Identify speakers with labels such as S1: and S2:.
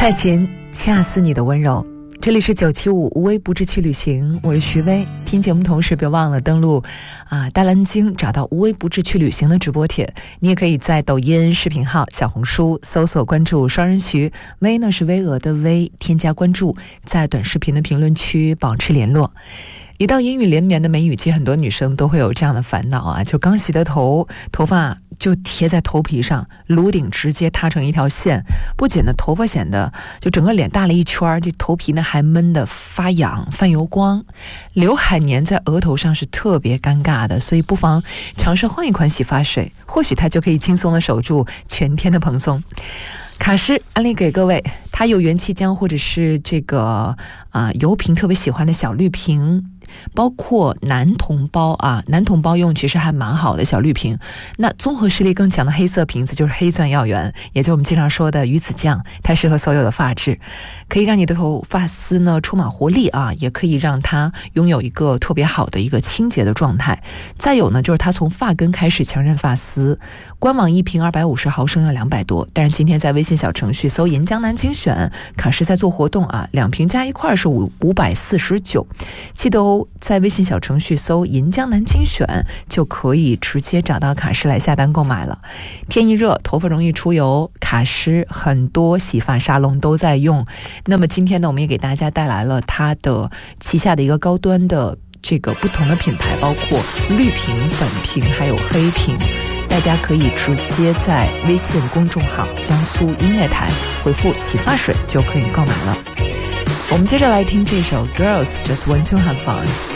S1: 蔡琴，恰似你的温柔。这里是975无微不至去旅行，我是徐薇。听节目同时别忘了登录大蓝鲸，找到无微不至去旅行的直播帖。你也可以在抖音视频号、小红书搜索关注双人徐，薇呢是巍峨的薇，添加关注，在短视频的评论区保持联络。一到阴雨连绵的梅雨季，很多女生都会有这样的烦恼啊，就刚洗的头发就贴在头皮上，颅顶直接塌成一条线，不仅呢头发显得就整个脸大了一圈，这头皮呢还闷得发痒泛油光，刘海粘在额头上是特别尴尬的，所以不妨尝试换一款洗发水，或许它就可以轻松的守住全天的蓬松。卡诗安利给各位，它有元气浆或者是这个油瓶特别喜欢的小绿瓶，包括男同胞男同胞用其实还蛮好的小绿瓶。那综合实力更强的黑色瓶子就是黑钻药源，也就我们经常说的鱼子酱，它适合所有的发质，可以让你的头发丝呢充满活力也可以让它拥有一个特别好的一个清洁的状态。再有呢，就是它从发根开始强韧发丝，官网一瓶250毫升要200多，但是今天在微信小程序搜银江南精选，卡诗在做活动2瓶加一块是549，记得在微信小程序搜银江南精选就可以直接找到卡诗来下单购买了。天一热，头发容易出油，卡诗很多洗发沙龙都在用。那么今天呢，我们也给大家带来了它的旗下的一个高端的这个不同的品牌，包括绿瓶、粉瓶还有黑瓶，大家可以直接在微信公众号江苏音乐台回复洗发水就可以购买了。我们接着来听这首 Girls Just Want to Have Fun。